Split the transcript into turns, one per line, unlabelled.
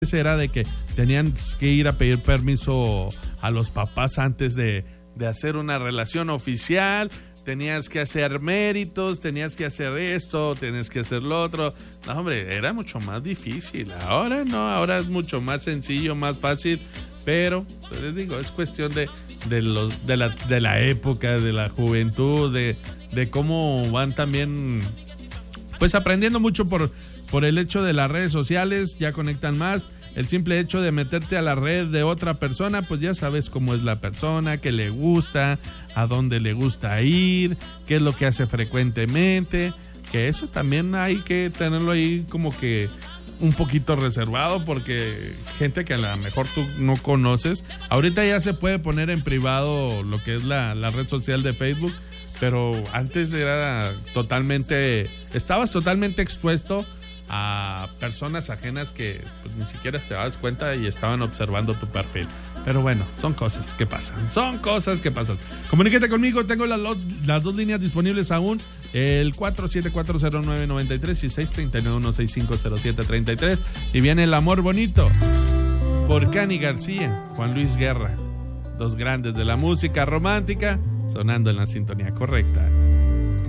era de que tenían que ir a pedir permiso a los papás antes de hacer una relación oficial, tenías que hacer méritos, tenías que hacer esto, tenías que hacer lo otro. No, hombre, era mucho más difícil. Ahora no, ahora es mucho más sencillo, más fácil, pero les digo, es cuestión de la época, de la juventud, de cómo van también pues aprendiendo mucho por el hecho de las redes sociales, ya conectan más. El simple hecho de meterte a la red de otra persona, pues ya sabes cómo es la persona, qué le gusta, a dónde le gusta ir, qué es lo que hace frecuentemente, que eso también hay que tenerlo ahí como que un poquito reservado, porque gente que a lo mejor tú no conoces, ahorita ya se puede poner en privado lo que es la red social de Facebook, pero antes era estabas totalmente expuesto a personas ajenas que pues, ni siquiera te das cuenta y estaban observando tu perfil. Pero bueno, son cosas que pasan. Comuníquete conmigo, tengo las dos líneas disponibles aún, el 4740993 y 639-1650733. Y viene El Amor Bonito por Cani García, Juan Luis Guerra, dos grandes de la música romántica, sonando en la sintonía correcta.